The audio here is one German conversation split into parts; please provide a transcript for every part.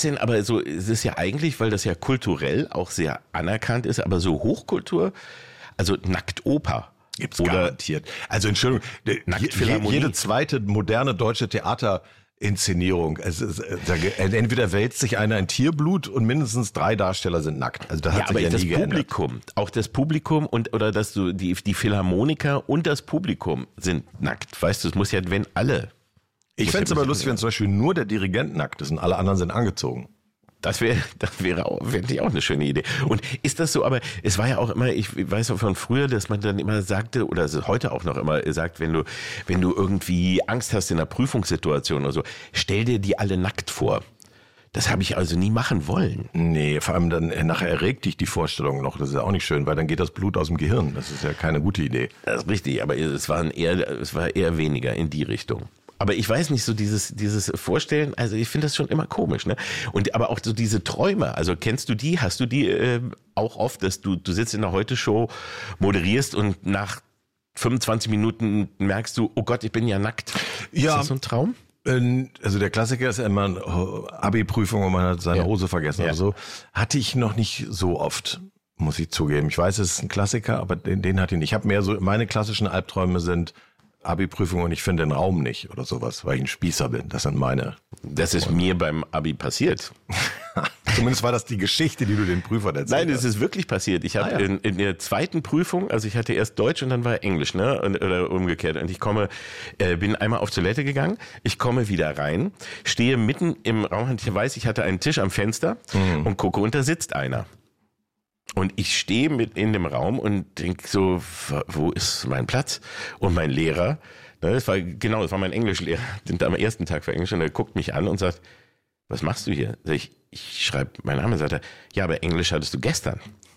13, aber so, es ist ja eigentlich, weil das ja kulturell auch sehr anerkannt ist, aber so Hochkultur, also Nacktoper. Gibt's garantiert. Also Entschuldigung, jede zweite moderne deutsche Theaterinszenierung. Entweder wälzt sich einer in Tierblut und mindestens 3 Darsteller sind nackt. Also das hat sich ja nie geändert. Publikum, auch das Publikum oder dass du die Philharmoniker und das Publikum sind nackt. Weißt du, es muss ja, wenn alle. Ich fände es aber lustig, wenn zum Beispiel nur der Dirigent nackt ist und alle anderen sind angezogen. Das wäre auch eine schöne Idee. Und ist das so, aber es war ja auch immer, ich weiß auch von früher, dass man dann immer sagte, oder es ist heute auch noch immer sagt, wenn du irgendwie Angst hast in einer Prüfungssituation oder so, stell dir die alle nackt vor. Das habe ich also nie machen wollen. Nee, vor allem dann nachher erregt dich die Vorstellung noch. Das ist ja auch nicht schön, weil dann geht das Blut aus dem Gehirn. Das ist ja keine gute Idee. Das ist richtig, aber es war eher weniger in die Richtung. Aber ich weiß nicht, so dieses Vorstellen, also ich finde das schon immer komisch, ne? Und aber auch so diese Träume, also kennst du die, hast du die auch oft, dass du sitzt in der Heute-Show, moderierst und nach 25 Minuten merkst du, oh Gott, ich bin ja nackt. Ja. Ist das so ein Traum? Also der Klassiker ist ja immer eine Abi-Prüfung und man hat seine Hose vergessen oder so. Hatte ich noch nicht so oft, muss ich zugeben. Ich weiß, es ist ein Klassiker, aber den hatte ich nicht. Ich habe mehr so, meine klassischen Albträume sind Abi-Prüfung und ich finde den Raum nicht oder sowas, weil ich ein Spießer bin. Das sind meine. Das ist mir beim Abi passiert. Zumindest war das die Geschichte, die du den Prüfern erzählt hast. Nein, es ist wirklich passiert. Ich habe in der zweiten Prüfung, also ich hatte erst Deutsch und dann war Englisch, ne, oder umgekehrt. Und ich bin einmal auf Toilette gegangen, ich komme wieder rein, stehe mitten im Raum und ich weiß, ich hatte einen Tisch am Fenster und gucke und da sitzt einer. Und ich stehe mit in dem Raum und denke so, wo ist mein Platz? Und mein Lehrer, das war mein Englischlehrer, am ersten Tag für Englisch, und er guckt mich an und sagt, was machst du hier? Ich schreibe meinen Namen, sagt er, ja, aber Englisch hattest du gestern.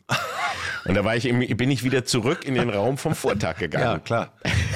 Und da bin ich wieder zurück in den Raum vom Vortag gegangen. Ja, klar.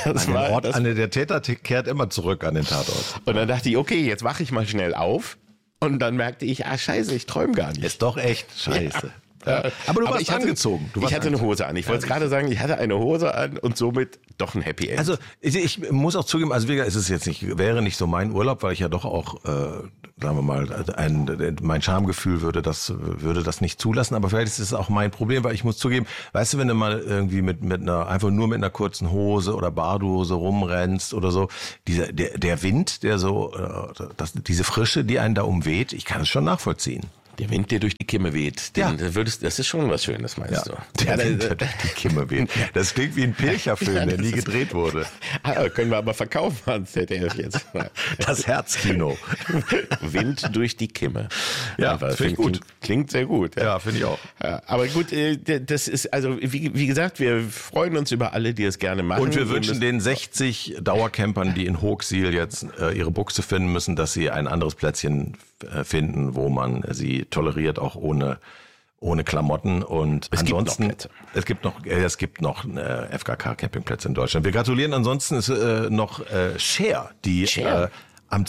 Der Täter kehrt immer zurück an den Tatort. Und dann dachte ich, okay, jetzt wache ich mal schnell auf. Und dann merkte ich, scheiße, ich träume gar nicht. Ist doch echt scheiße. Ja. Ja. Aber du warst angezogen. Ich hatte eine Hose an. Ich wollte es gerade sagen, ich hatte eine Hose an und somit doch ein Happy End. Also ich muss auch zugeben, also wäre nicht so mein Urlaub, weil ich ja doch auch, sagen wir mal, mein Schamgefühl würde das nicht zulassen. Aber vielleicht ist es auch mein Problem, weil ich muss zugeben, weißt du, wenn du mal irgendwie einfach nur mit einer kurzen Hose oder Badehose rumrennst oder so, der Wind, der so, diese Frische, die einen da umweht, ich kann es schon nachvollziehen. Der Wind, der durch die Kimme weht, das ist schon was Schönes, meinst du? Der Wind, der durch die Kimme weht. Das klingt wie ein Pilcher-Film, der nie gedreht wurde. Können wir aber verkaufen ans ZDF jetzt. Das Herzkino. Wind durch die Kimme. Ja, finde ich gut. Klingt sehr gut. Ja, finde ich auch. Ja, aber gut, das ist, also wie gesagt, wir freuen uns über alle, die es gerne machen. Und wir wünschen den 60 Dauercampern, die in Hochsiel jetzt ihre Buchse finden müssen, dass sie ein anderes Plätzchen finden, wo man sie toleriert, auch ohne Klamotten. Und ansonsten, es gibt noch FKK-Campingplätze in Deutschland. Wir gratulieren. Ansonsten ist noch Share, die am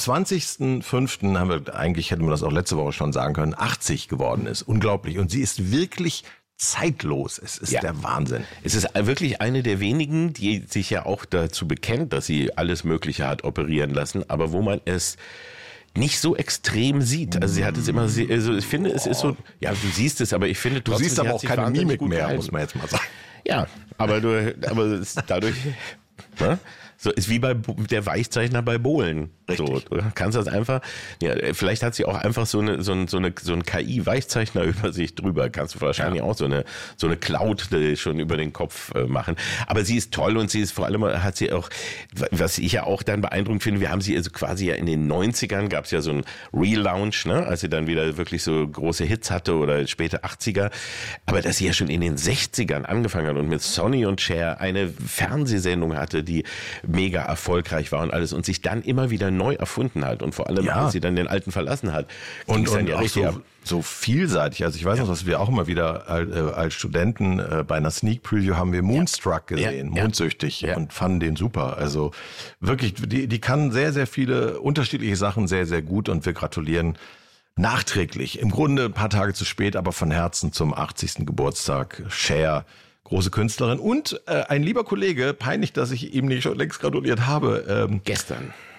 20.05. Hätten wir das auch letzte Woche schon sagen können, 80 geworden ist. Unglaublich. Und sie ist wirklich zeitlos. Es ist der Wahnsinn. Es ist wirklich eine der wenigen, die sich ja auch dazu bekennt, dass sie alles Mögliche hat operieren lassen, aber wo man es nicht so extrem sieht. Also sie hat es immer, also ich finde, es ist so, ja, du siehst es, aber ich finde trotzdem, du siehst aber auch keine Mimik mehr, gehalten. Muss man jetzt mal sagen. Ja, aber dadurch, ne? So ist wie bei der Weichzeichner bei Bohlen. Richtig. So, du kannst das einfach, ja, vielleicht hat sie auch einfach so ein KI-Weichzeichner über sich drüber. Kannst du wahrscheinlich auch so eine Cloud schon über den Kopf machen. Aber sie ist toll und sie ist vor allem, hat sie auch, was ich ja auch dann beeindruckend finde, wir haben sie also quasi ja in den 90ern gab es ja so ein Relaunch, ne, als sie dann wieder wirklich so große Hits hatte oder späte 80er. Aber dass sie ja schon in den 60ern angefangen hat und mit Sonny und Cher eine Fernsehsendung hatte, die mega erfolgreich war und alles und sich dann immer wieder neu erfunden hat und vor allem, als sie dann den alten verlassen hat. Und dann ja auch so vielseitig. Also ich weiß noch, dass wir auch immer wieder als Studenten bei einer Sneak Preview haben wir Moonstruck gesehen, mondsüchtig und fanden den super. Also wirklich, die kann sehr, sehr viele unterschiedliche Sachen sehr, sehr gut und wir gratulieren nachträglich. Im Grunde ein paar Tage zu spät, aber von Herzen zum 80. Geburtstag. Cher. Große Künstlerin und ein lieber Kollege, peinlich, dass ich ihm nicht schon längst gratuliert habe. Gestern.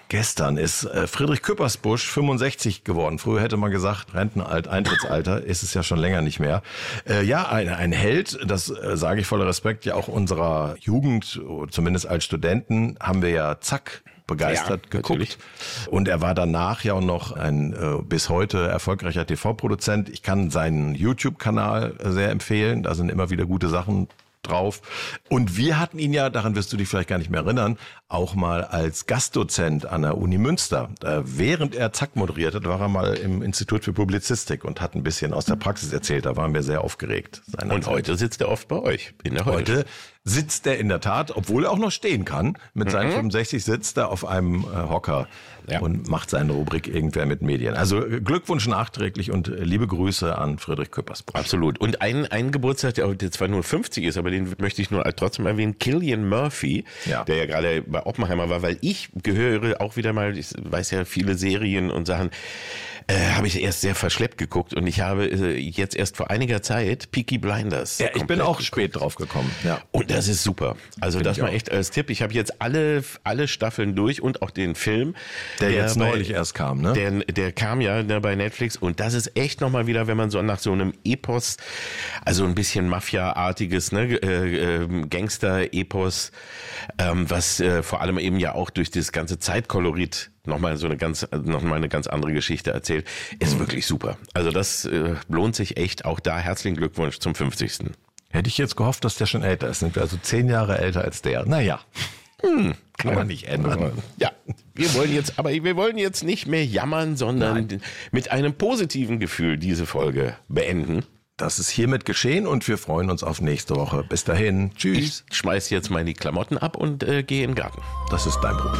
Gestern ist Friedrich Küppersbusch 65 geworden. Früher hätte man gesagt, Renteneintrittsalter, ist es ja schon länger nicht mehr. Ein Held, das sage ich voller Respekt, ja auch unserer Jugend, zumindest als Studenten, haben wir ja Zack begeistert geguckt. Natürlich. Und er war danach ja auch noch ein bis heute erfolgreicher TV-Produzent. Ich kann seinen YouTube-Kanal sehr empfehlen. Da sind immer wieder gute Sachen drauf. Und wir hatten ihn ja, daran wirst du dich vielleicht gar nicht mehr erinnern, auch mal als Gastdozent an der Uni Münster. Während er Zack moderiert hat, war er mal im Institut für Publizistik und hat ein bisschen aus der Praxis erzählt. Da waren wir sehr aufgeregt. Und heute sitzt er oft bei euch in der Heute. Heute sitzt er in der Tat, obwohl er auch noch stehen kann. Mit seinen 65 sitzt er auf einem Hocker und macht seine Rubrik Irgendwer mit Medien. Also Glückwunsch nachträglich und liebe Grüße an Friedrich Küppersbusch. Absolut. Und ein Geburtstag, der zwar nur 50 ist, aber den möchte ich nur trotzdem erwähnen, Cillian Murphy, der ja gerade bei Oppenheimer war, weil ich gehöre auch wieder mal, ich weiß ja viele Serien und Sachen, habe ich erst sehr verschleppt geguckt und ich habe jetzt erst vor einiger Zeit Peaky Blinders. Ja, ich bin auch spät drauf gekommen. Ja. Und das ist super. Also das mal echt als Tipp. Ich habe jetzt alle Staffeln durch und auch den Film. Der jetzt neulich erst kam, ne? Der kam ja bei Netflix und das ist echt nochmal wieder, wenn man so nach so einem Epos, also ein bisschen Mafia-artiges, ne, Gangster-Epos, was vor allem eben ja auch durch das ganze Zeitkolorit nochmal eine ganz andere Geschichte erzählt, ist wirklich super. Also das lohnt sich echt. Auch da herzlichen Glückwunsch zum 50. Hätte ich jetzt gehofft, dass der schon älter ist. Sind wir also 10 Jahre älter als der. Naja, kann man nicht ändern. Ja, wir wollen jetzt nicht mehr jammern, sondern mit einem positiven Gefühl diese Folge beenden. Das ist hiermit geschehen und wir freuen uns auf nächste Woche. Bis dahin, tschüss. Ich schmeiß jetzt meine Klamotten ab und gehe in den Garten. Das ist dein Problem.